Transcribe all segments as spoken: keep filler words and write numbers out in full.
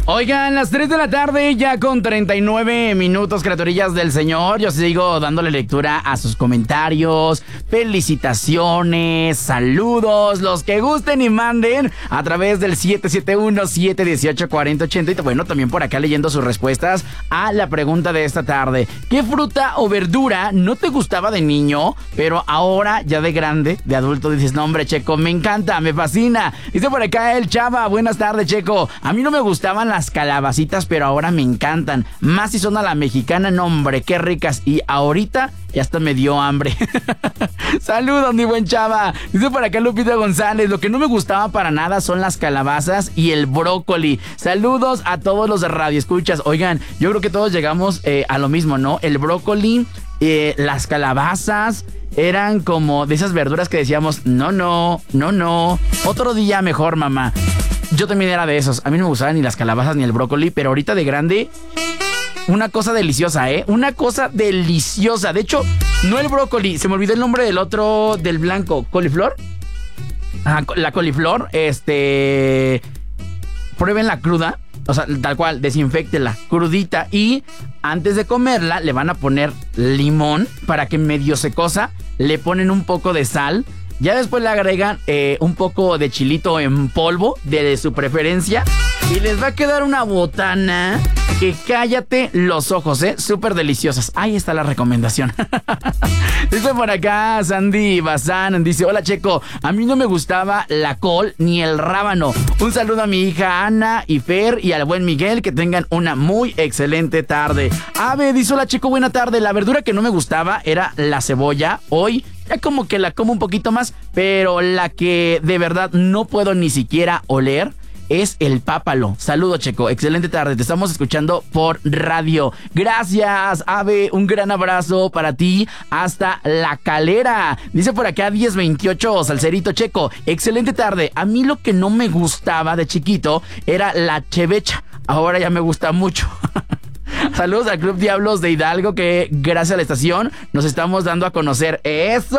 Oigan, las tres de la tarde, ya con treinta y nueve minutos, criaturillas del Señor. Yo sigo dándole lectura a sus comentarios, felicitaciones, saludos, los que gusten y manden a través del siete siete uno, siete uno ocho, cuatro cero ocho cero. Y bueno, también por acá leyendo sus respuestas a la pregunta de esta tarde. ¿Qué fruta o verdura no te gustaba de niño, pero ahora ya de grande, de adulto, dices, no hombre, Checo, me encanta, me fascina? Dice por acá el Chava, buenas tardes, Checo. A mí no me gustaban las calabacitas, pero ahora me encantan. Más si son a la mexicana, no hombre, qué ricas. Y ahorita ya hasta me dio hambre. Saludos, mi buen Chava. Dice por acá Lupita González, lo que no me gustaba para nada son las calabazas y el brócoli. Saludos a todos los de Radio Escuchas. Oigan, yo creo que todos llegamos eh, a lo mismo, ¿no? El brócoli, eh, las calabazas eran como de esas verduras que decíamos, no, no, no, no. Otro día mejor, mamá. Yo también era de esos. A mí no me gustaban ni las calabazas ni el brócoli, pero ahorita de grande, una cosa deliciosa, ¿eh? Una cosa deliciosa. De hecho, no el brócoli, se me olvidó el nombre del otro, del blanco. ¿Coliflor? Ajá, la coliflor, este... Prueben la cruda, o sea, tal cual, desinféctela, crudita. Y antes de comerla, le van a poner limón para que medio se cosa. Le ponen un poco de sal. Ya después le agregan eh, un poco de chilito en polvo, de su preferencia. Y les va a quedar una botana que cállate los ojos, ¿eh? Súper deliciosas. Ahí está la recomendación. Dice por acá Sandy Bazán, dice, hola Checo, a mí no me gustaba la col ni el rábano. Un saludo a mi hija Ana y Fer y al buen Miguel, que tengan una muy excelente tarde. Ave dice, hola Checo, buena tarde. La verdura que no me gustaba era la cebolla. Hoy ya como que la como un poquito más, pero la que de verdad no puedo ni siquiera oler es el pápalo. Saludos, Checo, excelente tarde, te estamos escuchando por radio. Gracias, Ave, un gran abrazo para ti hasta La Calera. Dice por acá diez veintiocho, Salcerito, Checo, excelente tarde. A mí lo que no me gustaba de chiquito era la chevecha, ahora ya me gusta mucho. Saludos al Club Diablos de Hidalgo, que gracias a la estación nos estamos dando a conocer. ¡Eso!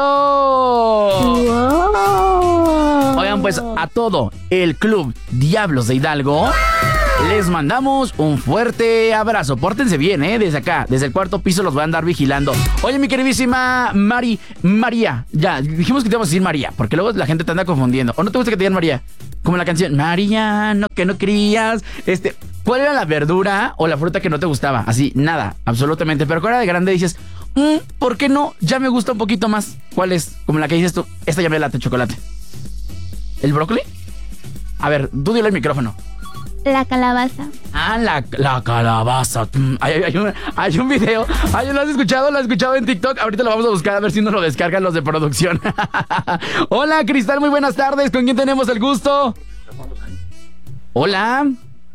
Wow. Oigan, pues a todo el Club Diablos de Hidalgo les mandamos un fuerte abrazo. Pórtense bien, ¿eh? Desde acá, desde el cuarto piso los voy a andar vigilando. Oye, mi queridísima Mari, María. Ya, dijimos que te íbamos a decir María, porque luego la gente te anda confundiendo. ¿O no te gusta que te digan María? Como la canción, María, no, que no querías. Este, ¿cuál era la verdura o la fruta que no te gustaba? Así, nada, absolutamente. Pero ahora de grande dices, mmm, ¿por qué no? Ya me gusta un poquito más. ¿Cuál es? Como la que dices tú, esta ya me late chocolate. ¿El brócoli? A ver, tú dile el micrófono. La calabaza. Ah, la, la calabaza. Hay, hay, un, hay un video. Ay, ¿lo has escuchado? ¿Lo has escuchado en TikTok? Ahorita lo vamos a buscar a ver si nos lo descargan los de producción. Hola, Cristal, muy buenas tardes. ¿Con quién tenemos el gusto? Hola.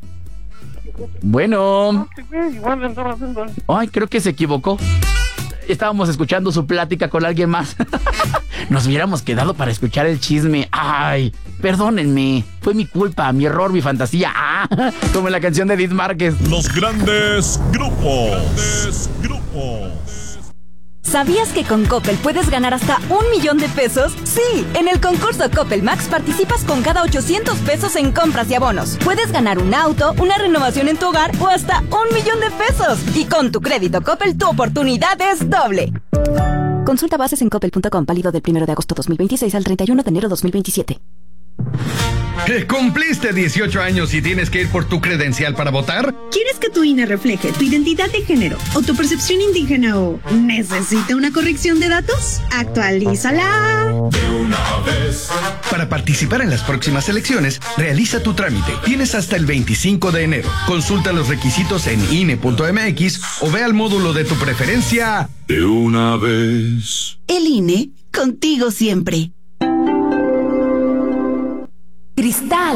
Bueno. Ay, creo que se equivocó. Estábamos escuchando su plática con alguien más. Nos hubiéramos quedado para escuchar el chisme. Ay, perdónenme. Fue mi culpa, mi error, mi fantasía. Ah, como en la canción de Edith Márquez. Los grandes grupos. Grandes grupos. ¿Sabías que con Coppel puedes ganar hasta un millón de pesos? Sí, en el concurso Coppel Max participas con cada ochocientos pesos en compras y abonos. Puedes ganar un auto, una renovación en tu hogar o hasta un millón de pesos. Y con tu crédito Coppel, tu oportunidad es doble. Consulta bases en coppel punto com, válido del primero de agosto dos mil veintiséis al treinta y uno de enero dos mil veintisiete. ¿Cumpliste dieciocho años y tienes que ir por tu credencial para votar? ¿Quieres que tu I N E refleje tu identidad de género o tu percepción indígena o necesita una corrección de datos? ¡Actualízala! De una vez. Para participar en las próximas elecciones, realiza tu trámite. Tienes hasta el veinticinco de enero. Consulta los requisitos en I N E punto M X o ve al módulo de tu preferencia. De una vez. El I N E, contigo siempre. Cristal.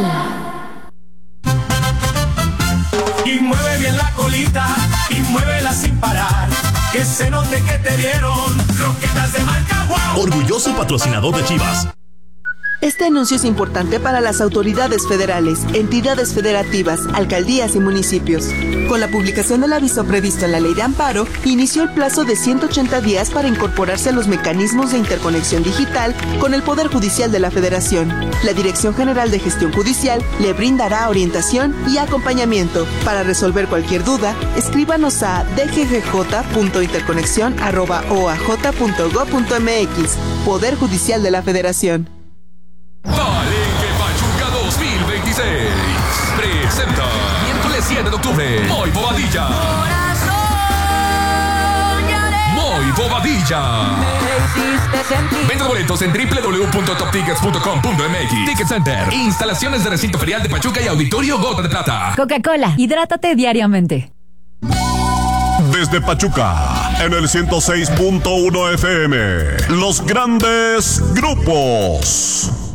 Y mueve bien la colita y muévela sin parar. Que se note que te dieron croquetas de marca Wow. Orgulloso patrocinador de Chivas. Este anuncio es importante para las autoridades federales, entidades federativas, alcaldías y municipios. Con la publicación del aviso previsto en la Ley de Amparo, inició el plazo de ciento ochenta días para incorporarse a los mecanismos de interconexión digital con el Poder Judicial de la Federación. La Dirección General de Gestión Judicial le brindará orientación y acompañamiento. Para resolver cualquier duda, escríbanos a d g g j punto interconexión arroba o a j punto gob punto m x. Poder Judicial de la Federación. Palenque Pachuca dos mil veintiséis presenta miércoles siete de octubre Moy Bobadilla. Moy Bobadilla. Venta de boletos en doble u doble u doble u punto top tickets punto com punto m x. Ticket Center, instalaciones de recinto ferial de Pachuca y Auditorio Gota de Plata. Coca-Cola, hidrátate diariamente. Desde Pachuca, en el ciento seis punto uno F M, los grandes grupos.